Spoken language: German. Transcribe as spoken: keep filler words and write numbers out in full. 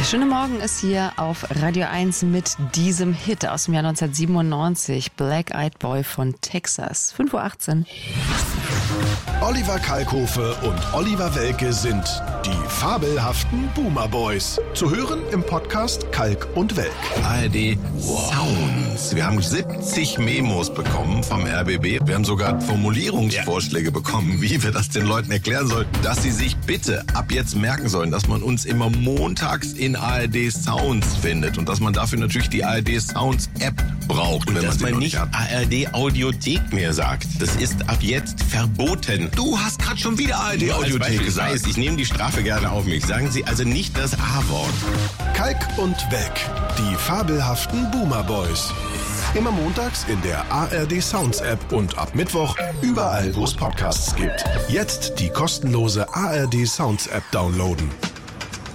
schöne Morgen ist hier auf Radio eins mit diesem Hit aus dem Jahr neunzehnhundertsiebenundneunzig. Black Eyed Boy von Texas. fünf Uhr achtzehn. Oliver Kalkofe und Oliver Welke sind die fabelhaften Boomer Boys. Zu hören im Podcast Kalk und Welk. A R D Sounds. Wir haben siebzig Memos bekommen vom R B B. Wir haben sogar Formulierungsvorschläge bekommen, wie wir das den Leuten erklären sollen, dass sie sich bitte ab jetzt merken sollen, dass man uns immer montags in A R D Sounds findet und dass man dafür natürlich die A R D Sounds App braucht. Und wenn dass man, man nicht nicht hat. A R D Audiothek mehr sagt. Das ist ab jetzt verboten. Du hast gerade schon wieder A R D Nur als Audiothek Beispiel, ich gesagt. weiß, ich nehme die Strafe gerne auf mich. Sagen Sie also nicht das A-Wort. Kalk und Welk, die fabelhaften Boomer Boys. Immer montags in der A R D Sounds App und ab Mittwoch überall, wo es Podcasts gibt. Jetzt die kostenlose A R D Sounds App downloaden.